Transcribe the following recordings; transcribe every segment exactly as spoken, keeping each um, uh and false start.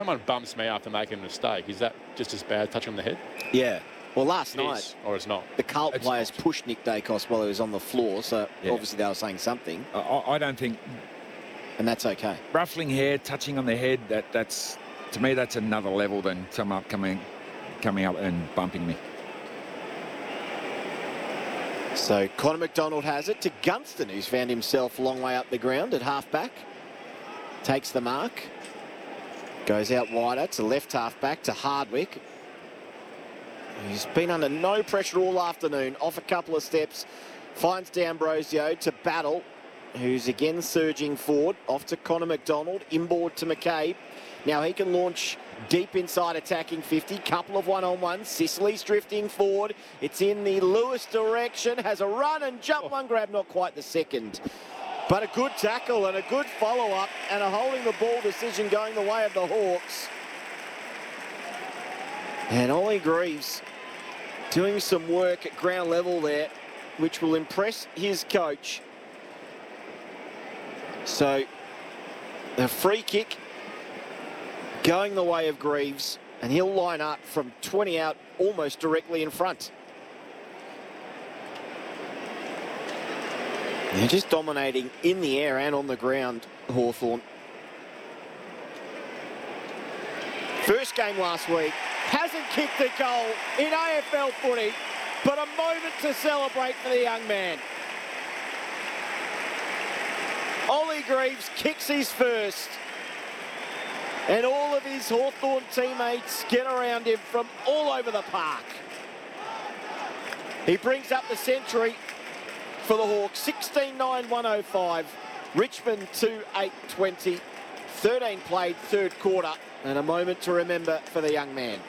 someone bumps me after making a mistake, is that just as bad, touching on the head? Yeah. Well, last It night, is, or it's not. the Cult It's players not. pushed Nick Dacos while he was on the floor, so Yeah. obviously they were saying something, I, I don't think and that's okay. ruffling hair, touching on the head, that that's, to me, that's another level than someone up coming, coming up and bumping me. So Connor McDonald has it to Gunston, who's found himself a long way up the ground at half-back. Takes the mark. Goes out wider to left half-back to Hardwick. He's been under no pressure all afternoon. Off a couple of steps. Finds D'Ambrosio to Battle, who's again surging forward. Off to Connor McDonald. Inboard to McCabe. Now he can launch deep inside attacking fifty. Couple of one-on-ones. Sicily's drifting forward. It's in the Lewis direction. Has a run and jump one grab. Not quite the second. But a good tackle and a good follow-up and a holding the ball decision going the way of the Hawks. And Ollie Greaves doing some work at ground level there, which will impress his coach. So the free kick going the way of Greaves, and he'll line up from twenty out almost directly in front. They're just dominating in the air and on the ground, Hawthorn. First game last week, hasn't kicked a goal in A F L footy, but a moment to celebrate for the young man. Ollie Greaves kicks his first, and all of his Hawthorn teammates get around him from all over the park. He brings up the century for the Hawks, sixteen nine one oh five. Richmond two eight twenty. thirteen played, third quarter, and a moment to remember for the young man.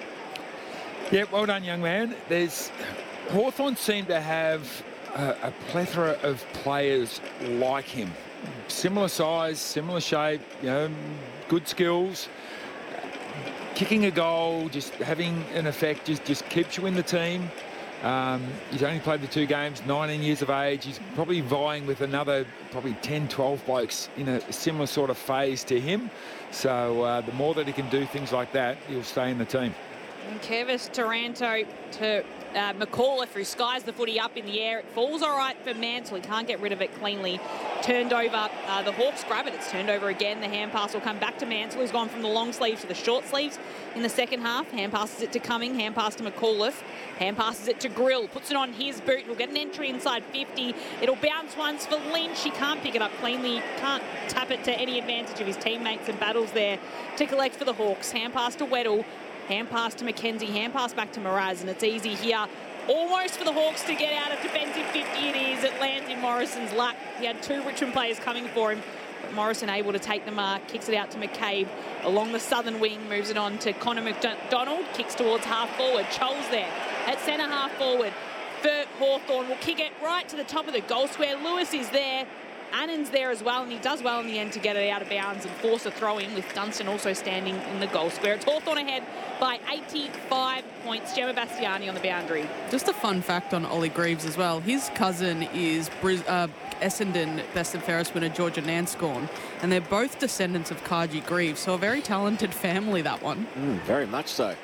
Yeah, well done, young man. There's Hawthorn seem to have a, a plethora of players like him. Similar size, similar shape, you know, good skills. Kicking a goal, just having an effect, just, just keeps you in the team. Um, he's only played the two games, nineteen years of age. He's probably vying with another probably ten, twelve blokes in a similar sort of phase to him. So uh, the more that he can do things like that, he'll stay in the team. And Kevis Taranto to uh, McAuliffe, who skies the footy up in the air. It falls all right for Mansell. He can't get rid of it cleanly. Turned over. Uh, the Hawks grab it. It's turned over again. The hand pass will come back to Mansell. He's gone from the long sleeves to the short sleeves in the second half. Hand passes it to Cumming. Hand pass to McAuliffe. Hand passes it to Grill. Puts it on his boot. We'll get an entry inside fifty. It'll bounce once for Lynch. He can't pick it up cleanly. Can't tap it to any advantage of his teammates and Battles there to collect for the Hawks. Hand pass to Weddle. Hand pass to McKenzie, hand pass back to Mraz, and it's easy here. Almost for the Hawks to get out of defensive fifty it is. It lands in Morrison's lap. He had two Richmond players coming for him, but Morrison able to take the mark, kicks it out to McCabe along the southern wing, moves it on to Connor McDonald, kicks towards half forward. Choles there at centre half forward. For Hawthorn will kick it right to the top of the goal square. Lewis is there. Annan's there as well, and he does well in the end to get it out of bounds and force a throw-in, with Dunstan also standing in the goal square. It's Hawthorn ahead by eighty-five points. Gemma Bastiani on the boundary. Just a fun fact on Ollie Greaves as well. His cousin is Bris uh, Essendon Best and Fairest winner Georgia Nanscorn, and they're both descendants of Kaji Greaves, so a very talented family, that one. Mm, very much so.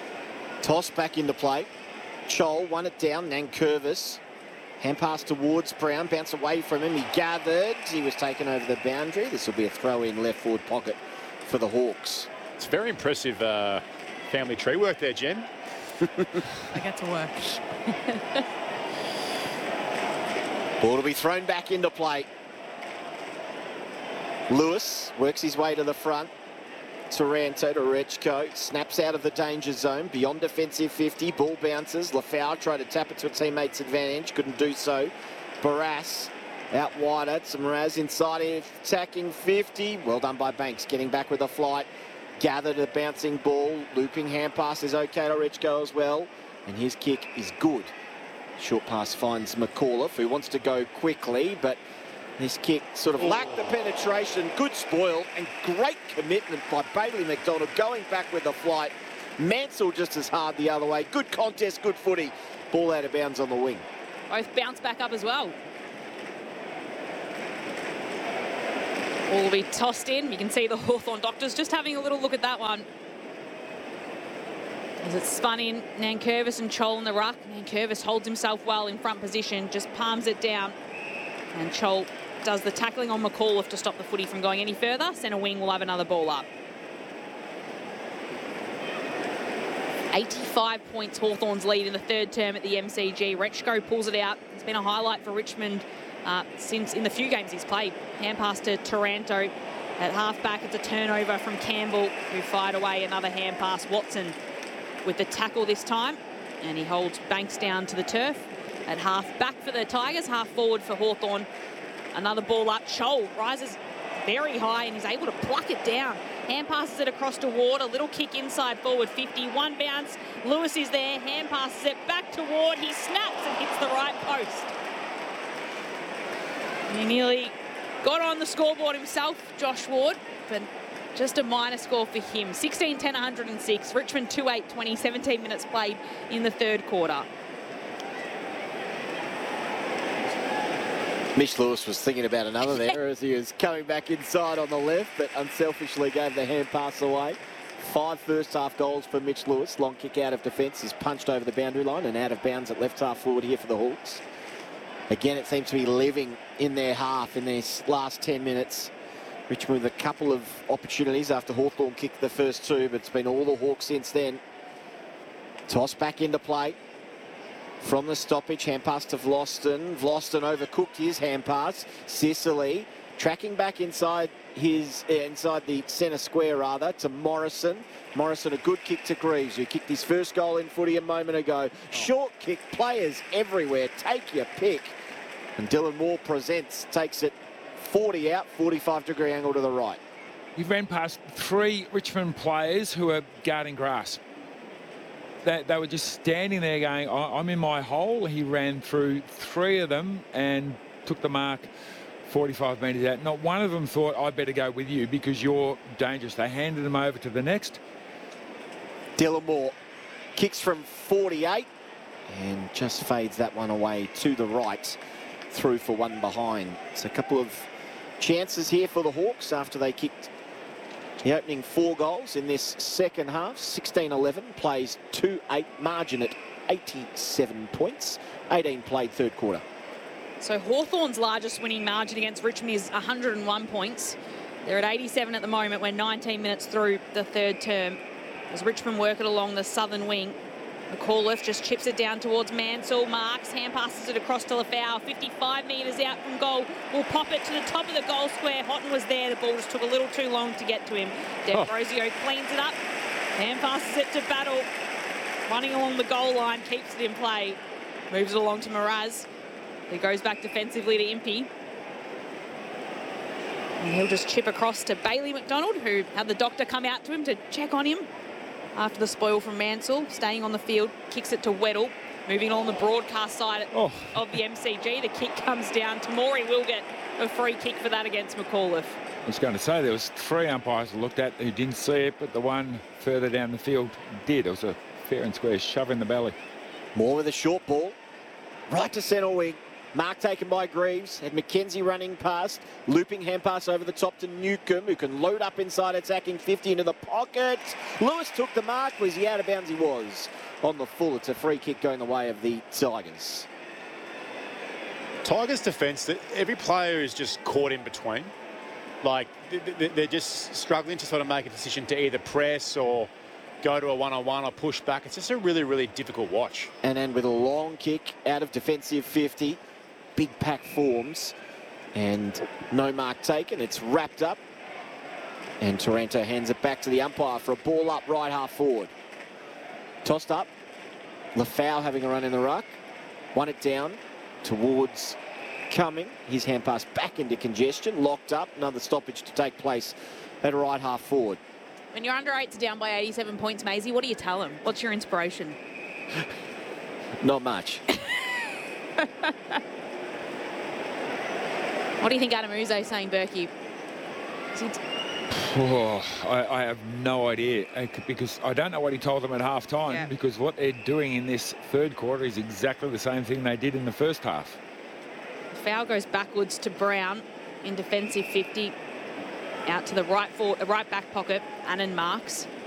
Toss back into play. Chol won it down, Nankervis. Hand pass towards Brown, bounce away from him. He gathered. He was taken over the boundary. This will be a throw-in left forward pocket for the Hawks. It's very impressive uh, family tree work there, Jen. I get to work. Ball to be thrown back into play. Lewis works his way to the front. Taranto to Rechko, snaps out of the danger zone, beyond defensive fifty, ball bounces. Lafau tried to tap it to a teammate's advantage, couldn't do so. Barras out wider, some Raz inside in attacking fifty. Well done by Banks, getting back with a flight. Gathered a bouncing ball, looping hand pass is okay to Rechko as well. And his kick is good. Short pass finds McAuliffe, who wants to go quickly, but this kick sort of lacked the penetration. Good spoil and great commitment by Bailey McDonald going back with the flight. Mansell just as hard the other way. Good contest, good footy. Ball out of bounds on the wing. Both bounce back up as well. Ball will be tossed in. You can see the Hawthorn doctors just having a little look at that one. As it's spun in, Nankervis and Chol in the ruck. Nankervis holds himself well in front position, just palms it down. And Chol does the tackling on McAuliffe to stop the footy from going any further. Centre wing will have another ball up. eighty-five points Hawthorn's lead in the third term at the M C G. Rechko pulls it out. It's been a highlight for Richmond uh, since in the few games he's played. Hand pass to Taranto. At half-back, it's a turnover from Campbell, who fired away another hand pass. Watson with the tackle this time, and he holds Banks down to the turf. At half-back for the Tigers, half-forward for Hawthorn. Another ball up. Chol rises very high, and he's able to pluck it down. Hand passes it across to Ward. A little kick inside forward fifty. One bounce. Lewis is there. Hand passes it back to Ward. He snaps and hits the right post. He nearly got on the scoreboard himself, Josh Ward, but just a minor score for him. sixteen ten one oh six. Richmond two eight twenty. seventeen minutes played in the third quarter. Mitch Lewis was thinking about another there as he was coming back inside on the left, but unselfishly gave the hand pass away. Five first half goals for Mitch Lewis. Long kick out of defence is punched over the boundary line and out of bounds at left half forward here for the Hawks. Again, it seems to be living in their half in these last ten minutes. Richmond with a couple of opportunities after Hawthorn kicked the first two, but it's been all the Hawks since then. Toss back into play. From the stoppage, hand pass to Vlosten. Vlosten overcooked his hand pass. Sicily tracking back inside his uh, inside the centre square rather to Morrison. Morrison a good kick to Greaves, who kicked his first goal in footy a moment ago. Short kick, players everywhere. Take your pick. And Dylan Moore presents, takes it forty out, forty-five degree angle to the right. He ran past three Richmond players who are guarding grass. They, they were just standing there going, I'm in my hole. He ran through three of them and took the mark forty-five metres out. Not one of them thought, I better go with you because you're dangerous. They handed him over to the next. Dylan Moore kicks from forty-eight and just fades that one away to the right, through for one behind. It's a couple of chances here for the Hawks after they kicked the opening four goals in this second half. sixteen eleven, plays two eight, margin at eighty-seven points. eighteen played third quarter. So Hawthorn's largest winning margin against Richmond is one hundred and one points. They're at eighty-seven at the moment. We're nineteen minutes through the third term. As Richmond work it along the southern wing, McAuliffe just chips it down towards Mansell. Marks, hand passes it across to Lafau. fifty-five metres out from goal. Will pop it to the top of the goal square. Houghton was there. The ball just took a little too long to get to him. D'Ambrosio oh. cleans it up. Hand passes it to Battle. Running along the goal line, keeps it in play. Moves it along to Mraz. He goes back defensively to Impey. And he'll just chip across to Bailey McDonald, who had the doctor come out to him to check on him after the spoil from Mansell. Staying on the field, kicks it to Weddle. Moving along the broadcast side oh. of the M C G. The kick comes down. Tamori will get a free kick for that against McAuliffe. I was going to say there was three umpires who looked at who didn't see it, but the one further down the field did. It was a fair and square shove in the belly. Moore with a short ball. Right to centre wing. Mark taken by Greaves. Had McKenzie running past. Looping hand pass over the top to Newcomb, who can load up inside attacking fifty into the pocket. Lewis took the mark. Was he out of bounds? He was. On the full, it's a free kick going the way of the Tigers. Tigers defence, every player is just caught in between. Like, they're just struggling to sort of make a decision to either press or go to a one-on-one or push back. It's just a really, really difficult watch. And then with a long kick out of defensive fifty, big pack forms, and no mark taken. It's wrapped up, and Taranto hands it back to the umpire for a ball up right half forward. Tossed up. Lafau having a run in the ruck. Won it down towards Cumming. His hand pass back into congestion. Locked up. Another stoppage to take place at right half forward. When your under eights are down by eighty-seven points, Maisie, what do you tell them? What's your inspiration? Not much. What do you think Adam Uze saying, Berkey? Oh, I, I have no idea, because I don't know what he told them at half time, yeah. because what they're doing in this third quarter is exactly the same thing they did in the first half. Foul goes backwards to Brown in defensive fifty. Out to the right for, right back pocket, Annan Marks.